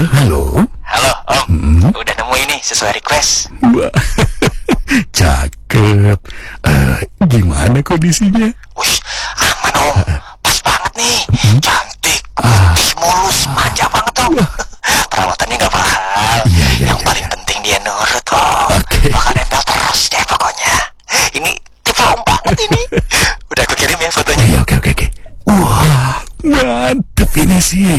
Halo? Halo, Om. Udah nemu ini sesuai request. Wah, cakep. Gimana kondisinya? Wih, aman, Om. Pas banget nih. Cantik, putih, mulus, manja banget, Om. Perawatannya nggak mahal. Yang paling penting dia nurut, Om. Bakal nempel terus deh pokoknya. Ini tipe Om banget ini. Udah aku kirim ya fotonya. Oke. Wah, mantep ini sih.